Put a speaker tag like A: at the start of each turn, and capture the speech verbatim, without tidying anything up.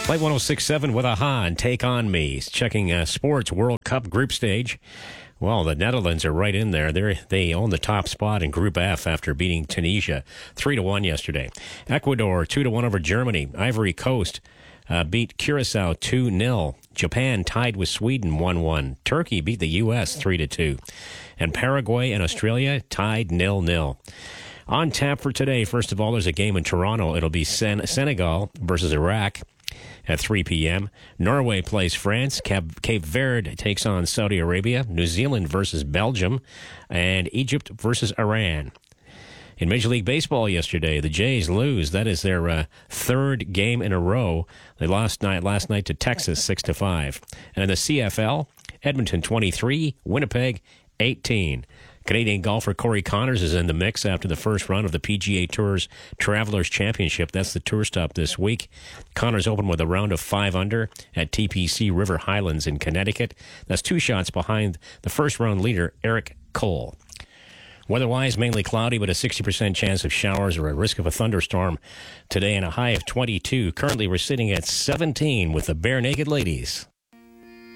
A: Play one oh six point seven with a Han. Take on me. Checking uh, Sports World Cup group stage. Well, the Netherlands are right in there. They they own the top spot in Group F after beating Tunisia three to one yesterday. Ecuador two to one over Germany. Ivory Coast uh, beat Curacao two nil. Japan tied with Sweden one one. Turkey beat the U S three to two. And Paraguay and Australia tied nil nil. On tap for today, first of all, there's a game in Toronto. It'll be Sen- Senegal versus Iraq at three p.m. Norway plays France. Cap- Cape Verde takes on Saudi Arabia. New Zealand versus Belgium. And Egypt versus Iran. In Major League Baseball yesterday, the Jays lose. That is their uh, third game in a row. They lost night last night to Texas six to five. And in the C F L, Edmonton twenty-three, Winnipeg eighteen. Canadian golfer Corey Connors is in the mix after the first run of the P G A Tour's Travelers Championship. That's the tour stop this week. Connors opened with a round of five under at T P C River Highlands in Connecticut. That's two shots behind the first round leader, Eric Cole. Weather-wise, mainly cloudy, but a sixty percent chance of showers or a risk of a thunderstorm today and a high of twenty-two. Currently, we're sitting at seventeen with the Bare Naked Ladies.